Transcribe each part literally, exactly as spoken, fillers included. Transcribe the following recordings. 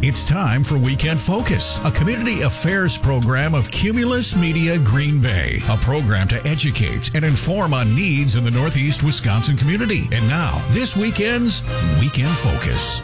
It's time for Weekend Focus, a community affairs program of Cumulus Media Green Bay, a program to educate and inform on needs in the Northeast Wisconsin community. And now, this weekend's Weekend Focus.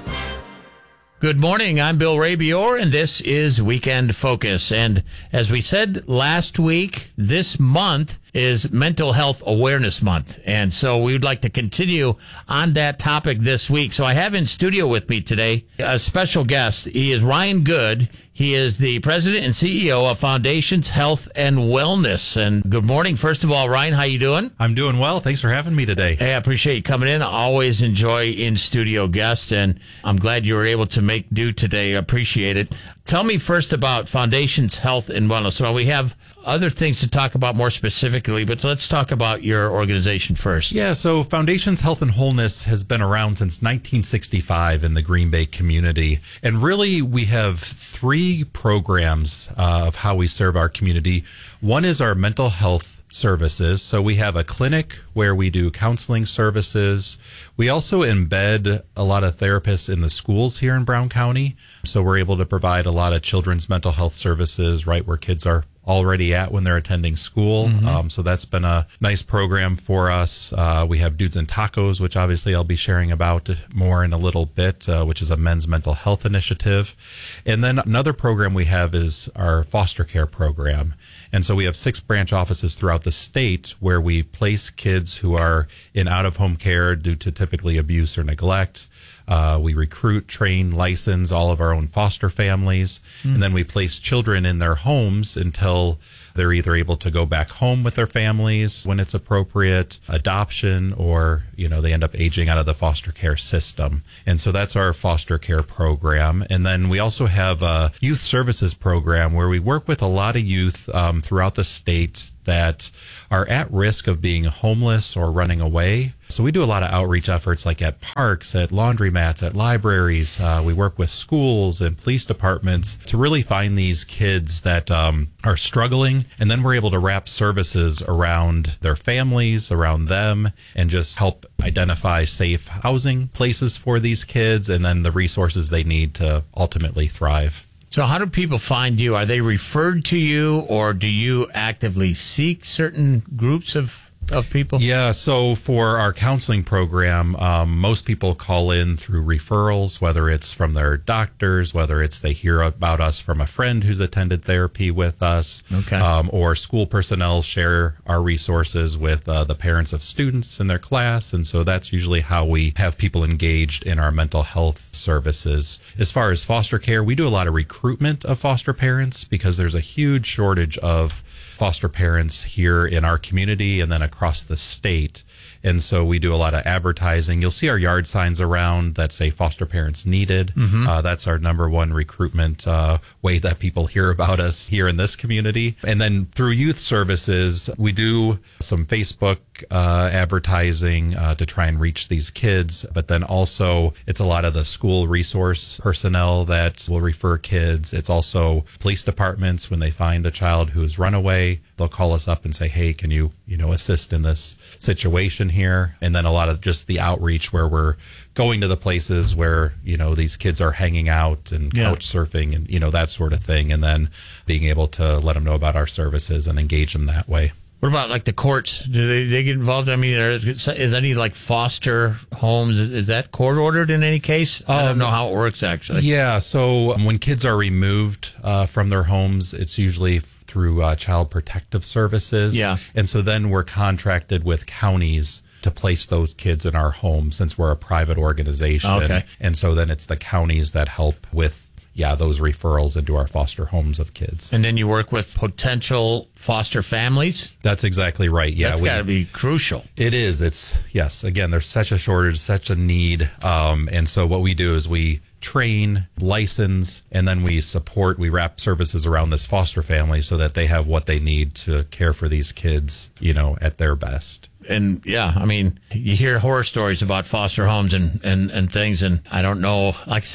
Good morning. I'm Bill Rabior, and this is Weekend Focus. And as we said last week, this month is Mental Health Awareness Month. And so we would like to continue on that topic this week. So I have in studio with me today a special guest. He is Ryan Good. He is the president and C E O of Foundations Health and Wellness. And good morning. First of all, Ryan, how you doing? I'm doing well. Thanks for having me today. Hey, I appreciate you coming in. I always enjoy in-studio guests, and I'm glad you were able to make do today. I appreciate it. Tell me first about Foundations Health and Wellness. Well, we have other things to talk about more specifically, but let's talk about your organization first. Yeah, so Foundations Health and Wholeness has been around since nineteen sixty-five in the Green Bay community. And really, we have three programs uh, of how we serve our community. One is our mental health services. So we have a clinic where we do counseling services. We also embed a lot of therapists in the schools here in Brown County. So we're able to provide a lot of children's mental health services right where kids are already at when they're attending school. Mm-hmm. Um, so that's been a nice program for us. Uh, we have Dudes and Tacos, which obviously I'll be sharing about more in a little bit, uh, which is a men's mental health initiative. And then another program we have is our foster care program. And so we have six branch offices throughout the state where we place kids who are in out-of-home care due to typically abuse or neglect. Uh, we recruit, train, license all of our own foster families, mm. and then we place children in their homes until they're either able to go back home with their families when it's appropriate, adoption, or, you know, they end up aging out of the foster care system. And so that's our foster care program. And then we also have a youth services program where we work with a lot of youth um, throughout the state that are at risk of being homeless or running away. So we do a lot of outreach efforts like at parks, at laundromats, at libraries. Uh, we work with schools and police departments to really find these kids that um, are struggling. And then we're able to wrap services around their families, around them, and just help identify safe housing places for these kids and then the resources they need to ultimately thrive. So how do people find you? Are they referred to you, or do you actively seek certain groups of of people? Yeah, so for our counseling program, um, most people call in through referrals, whether it's from their doctors, whether it's they hear about us from a friend who's attended therapy with us, okay. um, or school personnel share our resources with uh, the parents of students in their class. And so that's usually how we have people engaged in our mental health services. As far as foster care, we do a lot of recruitment of foster parents because there's a huge shortage of foster parents here in our community and then across the state. And so we do a lot of advertising. You'll see our yard signs around that say foster parents needed. Mm-hmm. Uh, that's our number one recruitment uh, way that people hear about us here in this community. And then through youth services, we do some Facebook uh, advertising uh, to try and reach these kids. But then also it's a lot of the school resource personnel that will refer kids. It's also police departments when they find a child who's run away. They'll call us up and say, hey, can you, you know, assist in this situation here? And then a lot of just the outreach where we're going to the places where, you know, these kids are hanging out and yeah. couch surfing and, you know, that sort of thing. And then being able to let them know about our services and engage them that way. What about like the courts? Do they, they get involved? I mean, is, is any like foster homes, is that court ordered in any case? I don't um, know how it works actually. Yeah. So um, when kids are removed uh, from their homes, it's usually through uh, Child Protective Services. Yeah. And so then we're contracted with counties to place those kids in our homes since we're a private organization. Okay. And so then it's the counties that help with yeah, those referrals into our foster homes of kids. And then you work with potential foster families? That's exactly right. Yeah, That's got to be crucial. It is. It's, yes, again, there's such a shortage, such a need. Um, and so what we do is we train, license, and then we support, we wrap services around this foster family so that they have what they need to care for these kids, you know, at their best. And yeah, I mean, you hear horror stories about foster homes and, and, and things, and I don't know, like I said,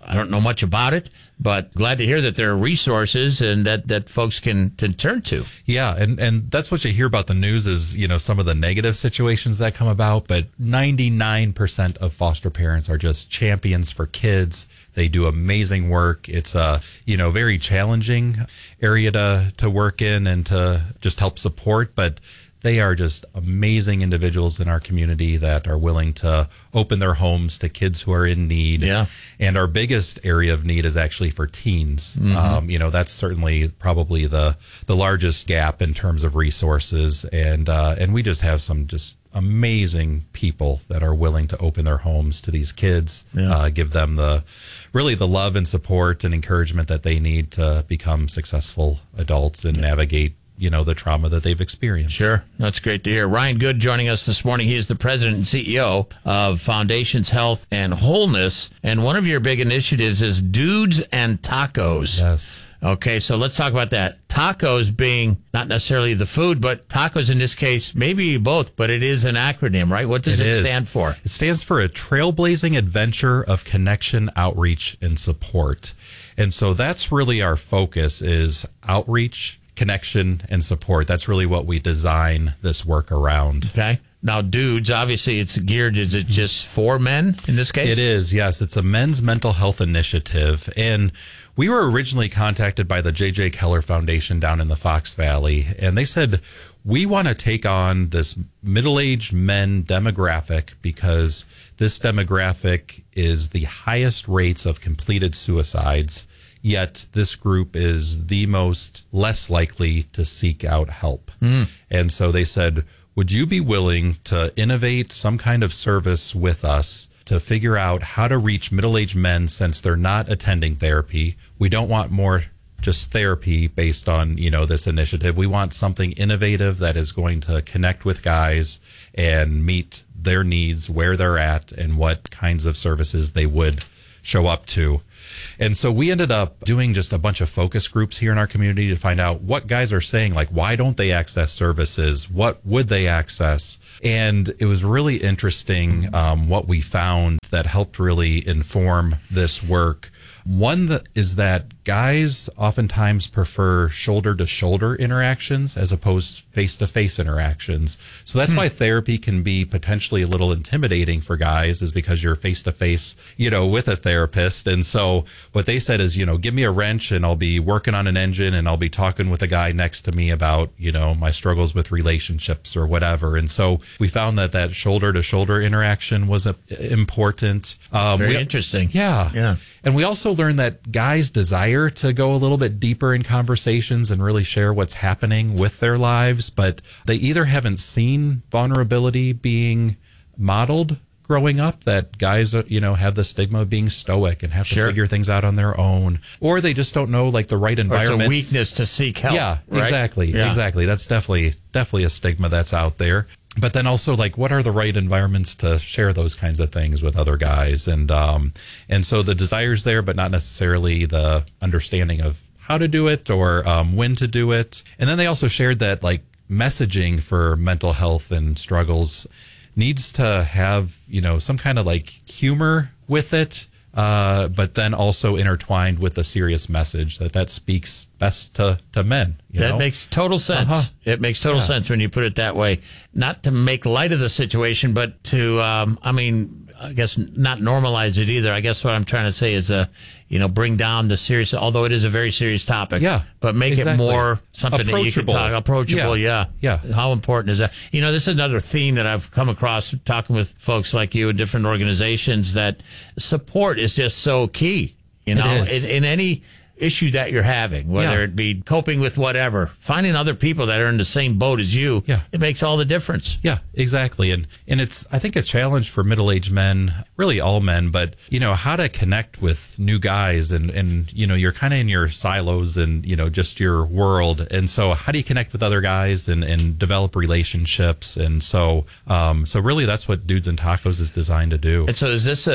I don't know much about it, but glad to hear that there are resources and that, that folks can, can turn to. Yeah, and, and that's what you hear about the news is, you know, some of the negative situations that come about, but ninety-nine percent of foster parents are just champions for kids. They do amazing work. It's a, you know, very challenging area to, to work in and to just help support, but they are just amazing individuals in our community that are willing to open their homes to kids who are in need. Yeah. And our biggest area of need is actually for teens. Mm-hmm. Um, you know, that's certainly probably the, the largest gap in terms of resources. And, uh, and we just have some just amazing people that are willing to open their homes to these kids, yeah. uh, give them the, really the love and support and encouragement that they need to become successful adults and navigate, you know, the trauma that they've experienced. Sure. That's great to hear. Ryan Good joining us this morning. He is the president and C E O of Foundations Health and Wholeness. And one of your big initiatives is Dudes and Tacos. Yes. Okay, so let's talk about that. Tacos being not necessarily the food, but tacos in this case, maybe both, but it is an acronym, right? What does it, it stand for? It stands for a trailblazing adventure of connection, outreach, and support. And so that's really our focus is outreach, connection, and support. That's really what we design this work around. Okay. Now, Dudes, obviously it's geared, is it just for men in this case? It is, yes. It's a men's mental health initiative. And we were originally contacted by the J J Keller Foundation down in the Fox Valley. And they said, we want to take on this middle-aged men demographic because this demographic is the highest rates of completed suicides. Yet this group is the most less likely to seek out help. Mm. And so they said, would you be willing to innovate some kind of service with us to figure out how to reach middle-aged men since they're not attending therapy? We don't want more just therapy based on, you know, this initiative. We want something innovative that is going to connect with guys and meet their needs where they're at and what kinds of services they would show up to. And so we ended up doing just a bunch of focus groups here in our community to find out what guys are saying, like, why don't they access services? What would they access? And it was really interesting um, what we found that helped really inform this work. One that is that guys oftentimes prefer shoulder-to-shoulder interactions as opposed to face-to-face interactions. So that's hmm. why therapy can be potentially a little intimidating for guys, is because you're face-to-face, you know, with a therapist. And so what they said is, you know, give me a wrench and I'll be working on an engine and I'll be talking with a guy next to me about, you know, my struggles with relationships or whatever. And so we found that that shoulder-to-shoulder interaction was uh, important. Um, Very we, interesting. Yeah. Yeah. And we also learned that guys desire to go a little bit deeper in conversations and really share what's happening with their lives, but they either haven't seen vulnerability being modeled growing up, that guys, you know, have the stigma of being stoic and have to sure. figure things out on their own, or they just don't know like the right environment. Or it's a weakness to seek help. Yeah, right? exactly. Yeah. Exactly. That's definitely, definitely a stigma that's out there. But then also, like, what are the right environments to share those kinds of things with other guys? And um, and so the desire's there, but not necessarily the understanding of how to do it or um, when to do it. And then they also shared that, like, messaging for mental health and struggles needs to have, you know, some kind of, like, humor with it, uh, but then also intertwined with a serious message that that speaks best to, to men. You that know? makes total sense. Uh-huh. It makes total Yeah. sense when you put it that way. Not to make light of the situation, but to, um, I mean, I guess not normalize it either. I guess what I'm trying to say is, uh, you know, bring down the serious, although it is a very serious topic. Yeah, but make exactly. it more something that you can Approachable. talk approachable. Yeah. Yeah. yeah. How important is that? You know, this is another theme that I've come across talking with folks like you in different organizations, that support is just so key. You know, It is. in, in any issue that you're having, whether Yeah. it be coping with whatever, finding other people that are in the same boat as you, Yeah. it makes all the difference. Yeah, exactly. And and it's, I think, a challenge for middle-aged men, really all men, but, you know, how to connect with new guys and, and you know, you're kind of in your silos and, you know, just your world. And so how do you connect with other guys and, and develop relationships? And so, um, so really that's what Dudes and Tacos is designed to do. And so is this a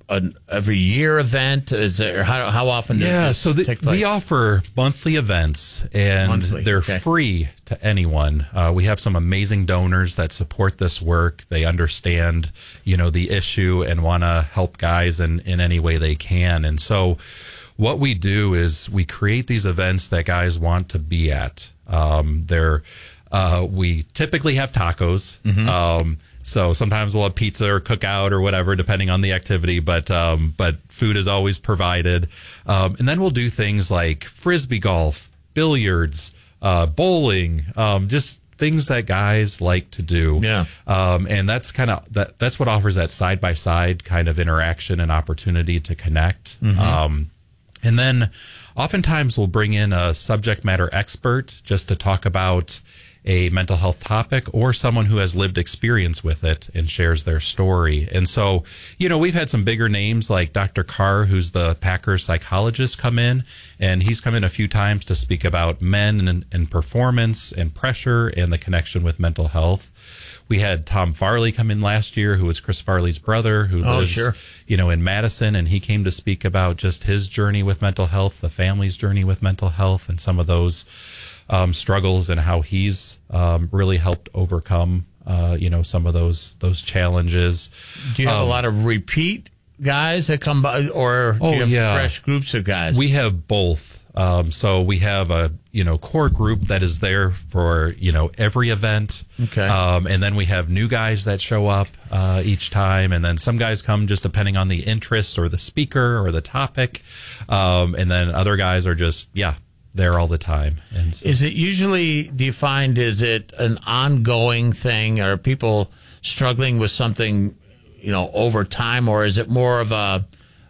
an every year event? Is there how how often? Does Yeah, this so the, take place? we offer monthly events, and Monthly, they're okay. free to anyone. Uh, we have some amazing donors that support this work. They understand, you know, the issue and want to help guys in in any way they can. And so, what we do is we create these events that guys want to be at. Um, they're uh, we typically have tacos. Mm-hmm. Um, So sometimes we'll have pizza or cookout or whatever, depending on the activity. But um, but food is always provided, um, and then we'll do things like frisbee golf, billiards, uh, bowling, um, just things that guys like to do. Yeah. Um, and that's kind of that. That's what offers that side by side kind of interaction and opportunity to connect. Mm-hmm. Um, and then oftentimes we'll bring in a subject matter expert just to talk about a mental health topic, or someone who has lived experience with it and shares their story. And so, you know, we've had some bigger names like Doctor Carr, who's the Packers psychologist, come in, and he's come in a few times to speak about men and, and performance and pressure and the connection with mental health. We had Tom Farley come in last year, who was Chris Farley's brother, who Oh, lives, sure. you know, in Madison, and he came to speak about just his journey with mental health, the family's journey with mental health, and some of those Um, struggles, and how he's um, really helped overcome, uh, you know, some of those those challenges. Do you have Um, a lot of repeat guys that come by, or do Oh, you have yeah. fresh groups of guys? We have both. Um, so we have a you know core group that is there for you know every event. Okay. Um, and then we have new guys that show up uh, each time, and then some guys come just depending on the interest or the speaker or the topic, um, and then other guys are just yeah. there all the time. And so, Is it usually, do you find, is it an ongoing thing? Are people struggling with something, you know, over time, or is it more of a,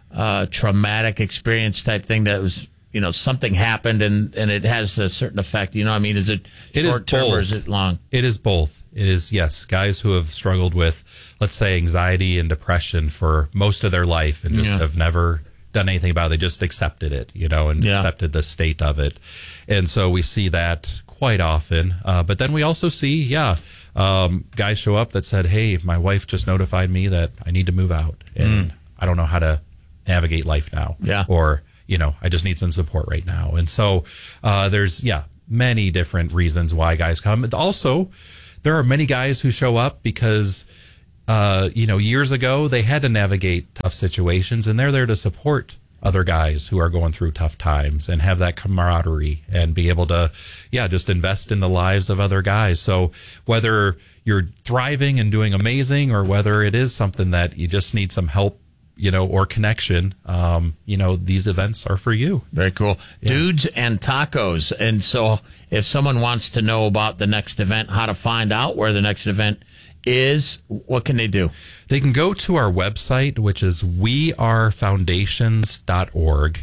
a traumatic experience type thing that was, you know, something happened and, and it has a certain effect? You know what I mean? Is it It is short term or both. is it long? It is both. It is, yes, guys who have struggled with, let's say, anxiety and depression for most of their life and just Yeah. have never done anything about it. They just accepted it, you know, and Yeah. accepted the state of it. And so we see that quite often. Uh, but then we also see, yeah, um, guys show up that said, hey, my wife just notified me that I need to move out and I don't know how to navigate life now. Yeah. Or, you know, I just need some support right now. And so uh, there's, yeah, many different reasons why guys come. And also, there are many guys who show up because Uh, you know, years ago, they had to navigate tough situations, and they're there to support other guys who are going through tough times and have that camaraderie and be able to, yeah, just invest in the lives of other guys. So whether you're thriving and doing amazing, or whether it is something that you just need some help, you know, or connection, um, you know, these events are for you. Very cool. Dudes and tacos. And so if someone wants to know about the next event, how to find out where the next event is, what can they do? They can go to our website, which is we are foundations dot org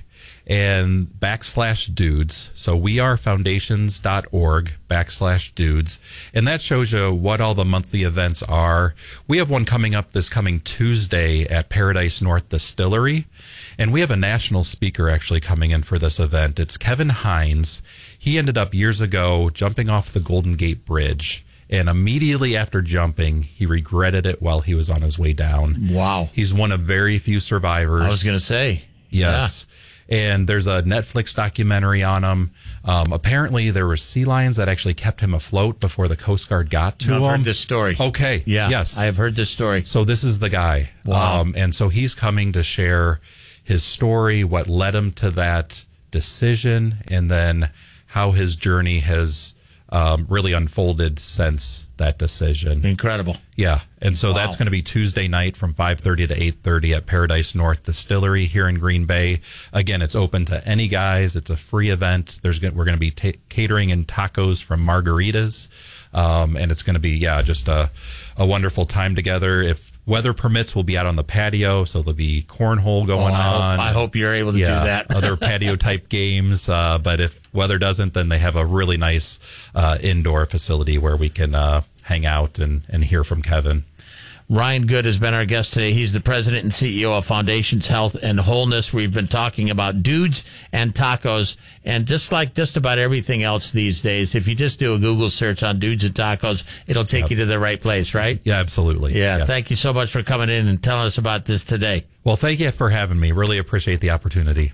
and backslash dudes. So we are foundations dot org backslash dudes. And that shows you what all the monthly events are. We have one coming up this coming Tuesday at Paradise North Distillery. And we have a national speaker actually coming in for this event. It's Kevin Hines. He ended up years ago jumping off the Golden Gate Bridge. And immediately after jumping, he regretted it while he was on his way down. Wow. He's one of very few survivors. I was going to say. Yes. And there's a Netflix documentary on him. Um, apparently, there were sea lions that actually kept him afloat before the Coast Guard got to I've him. heard this story. Okay. Yeah. Yes. I have heard this story. So this is the guy. Wow. Um, and so he's coming to share his story, what led him to that decision, and then how his journey has um, really unfolded since that decision. Incredible. Yeah. And so Wow. that's going to be Tuesday night from five thirty to eight thirty at Paradise North Distillery here in Green Bay. Again, it's open to any guys. It's a free event. There's We're going to be ta- catering and tacos from Margaritas. Um, and it's going to be, yeah, just a, a wonderful time together. If weather permits, we'll be out on the patio. So there'll be cornhole going Oh, I hope- on. I hope you're able to yeah, do that. other patio type games. Uh, but if weather doesn't, then they have a really nice uh, indoor facility where we can uh, hang out and, and hear from Kevin. Ryan Good has been our guest today. He's the president and C E O of Foundations Health and Wholeness. We've been talking about dudes and tacos. And just like just about everything else these days, if you just do a Google search on dudes and tacos, it'll take yep. you to the right place, right? Yeah, absolutely. Yeah, yes. Thank you so much for coming in and telling us about this today. Well, thank you for having me. Really appreciate the opportunity.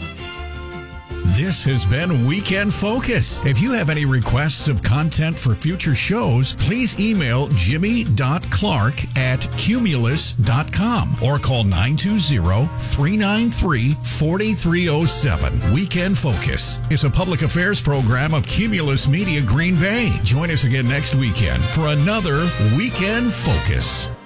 This has been Weekend Focus. If you have any requests of content for future shows, please email jimmy dot clark at cumulus dot com or call nine two zero, three nine three, four three zero seven. Weekend Focus is a public affairs program of Cumulus Media Green Bay. Join us again next weekend for another Weekend Focus.